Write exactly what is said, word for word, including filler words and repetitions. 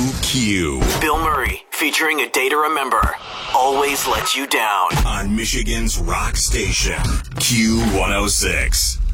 Q. Bill Murray, featuring A Day to Remember, Always Let You Down. On Michigan's rock station, Q one oh six.